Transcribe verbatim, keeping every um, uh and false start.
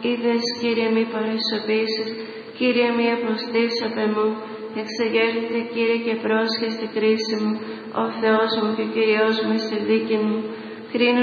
είδες, Κύριε, μη παρισωπήσεις, Κύριε, μη αποστείς απ' εμού. Εξεγέρθητε, Κύριε, και πρόσχε στη κρίση μου, ο Θεός μου και ο Κυριός μου στη δίκη μου. Κρίνου